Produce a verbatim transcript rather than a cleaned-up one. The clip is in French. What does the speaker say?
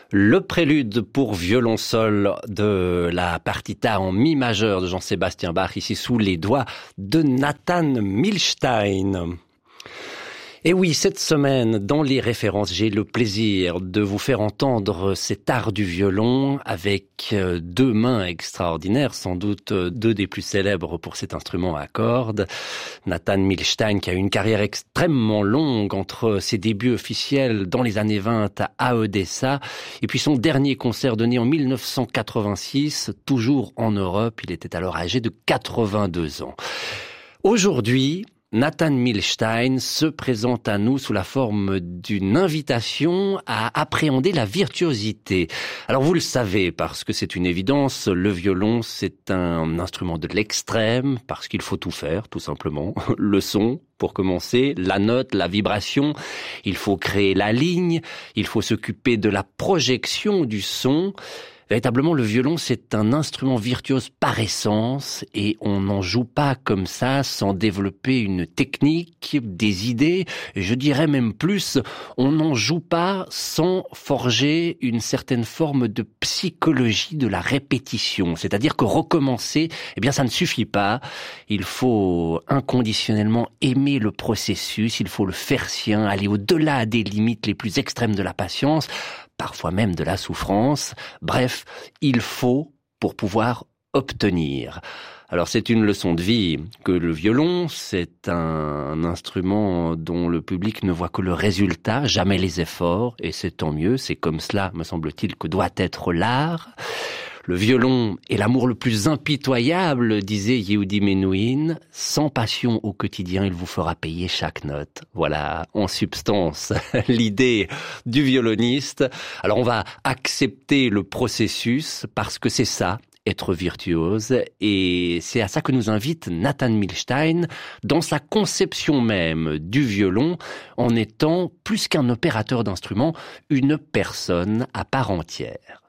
Le prélude pour violoncelle de la partita en mi majeur de Jean-Sébastien Bach, ici sous les doigts de Nathan Milstein. Et oui, cette semaine, dans les références, j'ai le plaisir de vous faire entendre cet art du violon avec deux mains extraordinaires, sans doute deux des plus célèbres pour cet instrument à cordes. Nathan Milstein, qui a eu une carrière extrêmement longue entre ses débuts officiels dans les années vingt à Odessa, et puis son dernier concert donné en mille neuf cent quatre-vingt-six, toujours en Europe. Il était alors âgé de quatre-vingt-deux ans. Aujourd'hui, Nathan Milstein se présente à nous sous la forme d'une invitation à appréhender la virtuosité. Alors vous le savez, parce que c'est une évidence, le violon c'est un instrument de l'extrême, parce qu'il faut tout faire, tout simplement. Le son, pour commencer, la note, la vibration, il faut créer la ligne, il faut s'occuper de la projection du son. Véritablement, le violon, c'est un instrument virtuose par essence et on n'en joue pas comme ça sans développer une technique, des idées. Et je dirais même plus, on n'en joue pas sans forger une certaine forme de psychologie de la répétition. C'est-à-dire que recommencer, eh bien, ça ne suffit pas. Il faut inconditionnellement aimer le processus, il faut le faire sien, aller au-delà des limites les plus extrêmes de la patience, parfois même de la souffrance. Bref, il faut pour pouvoir obtenir. Alors c'est une leçon de vie que le violon, c'est un instrument dont le public ne voit que le résultat, jamais les efforts, et c'est tant mieux, c'est comme cela, me semble-t-il, que doit être l'art. Le violon est l'amour le plus impitoyable, disait Yehudi Menuhin. Sans passion au quotidien, il vous fera payer chaque note. Voilà, en substance, l'idée du violoniste. Alors on va accepter le processus parce que c'est ça, être virtuose. Et c'est à ça que nous invite Nathan Milstein dans sa conception même du violon, en étant plus qu'un opérateur d'instruments, une personne à part entière.